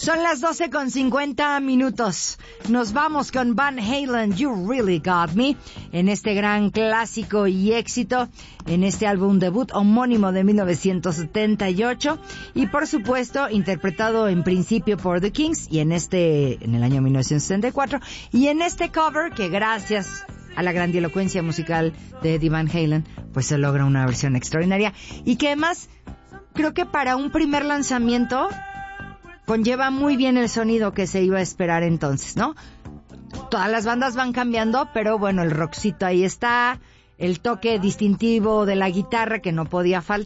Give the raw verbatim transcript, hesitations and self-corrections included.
Son las doce con cincuenta minutos. Nos vamos con Van Halen, You Really Got Me, en este gran clásico y éxito, en este álbum debut homónimo de mil novecientos setenta y ocho, y por supuesto interpretado en principio por The Kings, y en este, en el año mil novecientos setenta y cuatro, y en este cover que gracias a la grandilocuencia musical de Eddie Van Halen, pues se logra una versión extraordinaria, y que además creo que para un primer lanzamiento conlleva muy bien el sonido que se iba a esperar entonces, ¿no? Todas las bandas van cambiando, pero bueno, el rockcito ahí está, el toque distintivo de la guitarra que no podía faltar.